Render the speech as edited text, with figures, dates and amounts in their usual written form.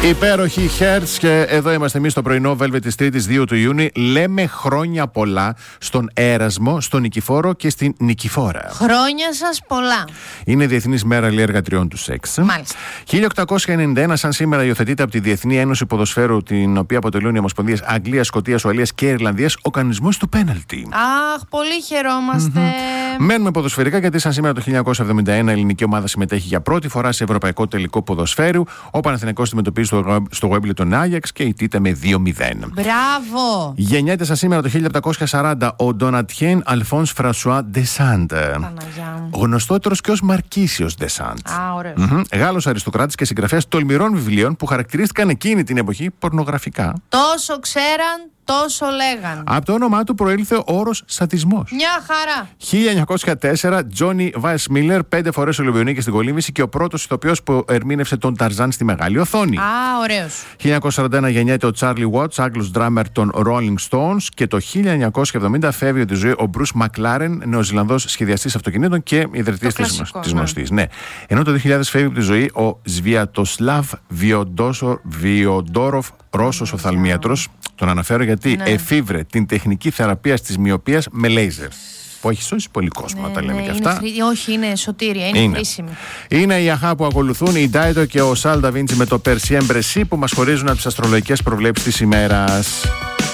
Υπέροχη Hertz, και εδώ είμαστε εμείς στο πρωινό Velvet της Τρίτης 2 του Ιούνιου. Λέμε χρόνια πολλά στον Έρασμο, στον Νικηφόρο και στην Νικηφόρα. Χρόνια σας πολλά. Είναι Διεθνής Μέρα εργατριών του σεξ. Μάλιστα. 1891, σαν σήμερα, υιοθετείται από τη Διεθνή Ένωση Ποδοσφαίρου, την οποία αποτελούν οι Ομοσπονδίες Αγγλίας, Σκωτίας, Ουαλίας και Ιρλανδίας, ο κανονισμός του πέναλτι. Αχ, πολύ χαιρόμαστε. Μένουμε ποδοσφαιρικά, γιατί σαν σήμερα το 1971 η ελληνική ομάδα συμμετέχει για πρώτη φορά σε ευρωπαϊκό τελικό ποδοσφαίρου. Ο Παναθηναϊκός αντιμετωπίζει στο Γουέμπλι τον Άγιαξ και ηττείται με 2-0. Μπράβο! Γεννιέται σαν σήμερα το 1740 ο Ντονατιέν Αλφόνς Φρανσουά Ντεσάντ. Γνωστότερος και ως Μαρκίσιος Ντεσάντ. Γάλλος αριστοκράτης και συγγραφέας τολμηρών βιβλίων που χαρακτηρίστηκαν εκείνη την εποχή πορνογραφικά. Τόσο ξέραν, τόσο λέγαν. Από το όνομά του προήλθε ο όρος σαδισμός. Μια χαρά. 1904, Τζόνι Βάις-Μίλλερ, 5 φορές Ολυμπιονίκης στην κολύμβηση και ο πρώτος ηθοποιός που ερμήνευσε τον Ταρζάν στη μεγάλη οθόνη. Α, ωραίος. 1941 γεννιέται ο Τσάρλι Βότς, Άγγλος ντράμερ των Rolling Stones, και το 1970 φεύγει από τη ζωή ο Μπρους Μακλάρεν, Νεοζηλανδός σχεδιαστής αυτοκινήτων και ιδρυτής της γνωστής. Ναι. Ενώ το 2000 φεύγει από τη ζωή ο Σβιατοσλάβ Βιοντόροφ, Ρώσος οφθαλμίατρος. Τον αναφέρω γιατί εφήβρε την τεχνική θεραπεία της μοιοπίας με λέιζερ. Που έχει σώσει πολύ κόσμο, να τα λέμε και αυτά. Όχι, είναι σωτήρια, είναι χρήσιμη. Είναι οι αχά που ακολουθούν, η Ντάιτο και ο Σάλ Νταβίντσι με το Περσιέμπρε Σι, που μας χωρίζουν από τις αστρολογικές προβλέψεις της ημέρας.